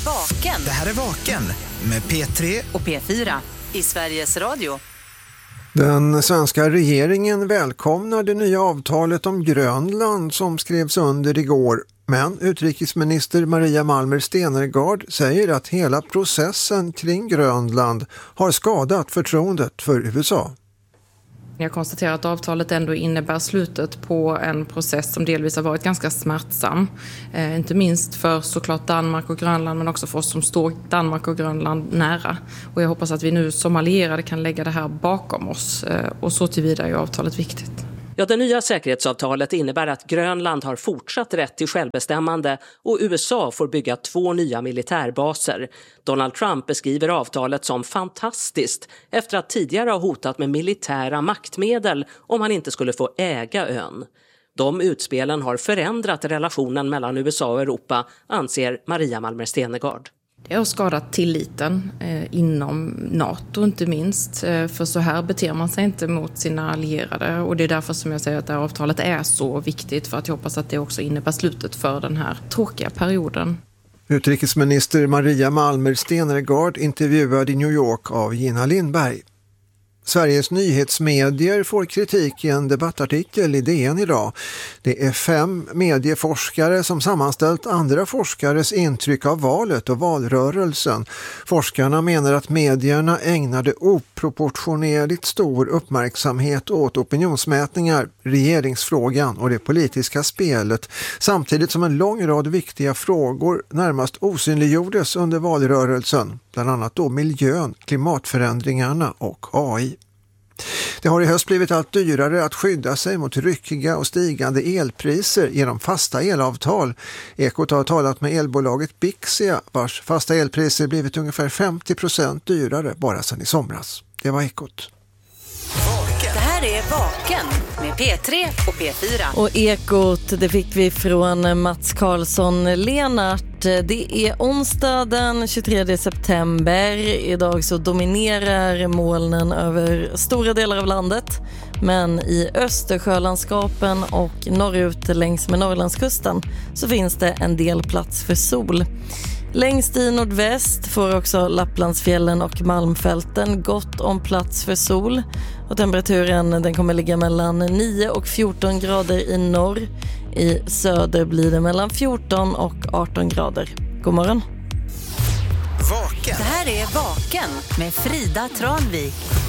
Vaken. Det här är Vaken med P3 och P4 i Sveriges Radio. Den svenska regeringen välkomnar det nya avtalet om Grönland som skrevs under igår. Men utrikesminister Maria Malmer Stenergard säger att hela processen kring Grönland har skadat förtroendet för USA. Jag konstaterar att avtalet ändå innebär slutet på en process som delvis har varit ganska smärtsam. Inte minst för såklart Danmark och Grönland, men också för oss som står Danmark och Grönland nära. Och jag hoppas att vi nu som allierade kan lägga det här bakom oss. Och så tillvida är avtalet viktigt. Ja, det nya säkerhetsavtalet innebär att Grönland har fortsatt rätt till självbestämmande och USA får bygga 2 nya militärbaser. Donald Trump beskriver avtalet som fantastiskt efter att tidigare ha hotat med militära maktmedel om han inte skulle få äga ön. De utspelen har förändrat relationen mellan USA och Europa, anser Maria Malmer Stenergard. Det har skadat tilliten inom NATO inte minst, för så här beter man sig inte mot sina allierade, och det är därför som jag säger att det här avtalet är så viktigt, för att jag hoppas att det också innebär slutet för den här tråkiga perioden. Utrikesminister Maria Malmer Stenergard intervjuad i New York av Gina Lindberg. Sveriges nyhetsmedier får kritik i en debattartikel i DN idag. Det är 5 medieforskare som sammanställt andra forskares intryck av valet och valrörelsen. Forskarna menar att medierna ägnade oproportionerligt stor uppmärksamhet åt opinionsmätningar, regeringsfrågan och det politiska spelet, samtidigt som en lång rad viktiga frågor närmast osynliggjordes under valrörelsen, bland annat då miljön, klimatförändringarna och AI. Det har i höst blivit allt dyrare att skydda sig mot ryckiga och stigande elpriser genom fasta elavtal. Ekot har talat med elbolaget Bixia, vars fasta elpriser blivit ungefär 50% dyrare bara sedan i somras. Det var Ekot. Det här är Vaken med P3 och P4. Och Ekot, det fick vi från Mats Karlsson Lenart. Det är onsdag den 23 september. Idag så dominerar molnen över stora delar av landet. Men i Östersjölandskapen och norrut längs med Norrlandskusten så finns det en del plats för sol. Längst i nordväst får också Lapplandsfjällen och Malmfälten gott om plats för sol. Och temperaturen den kommer ligga mellan 9 och 14 grader i norr. I söder blir det mellan 14 och 18 grader. God morgon. Vaken. Det här är Vaken med Frida Tranvik.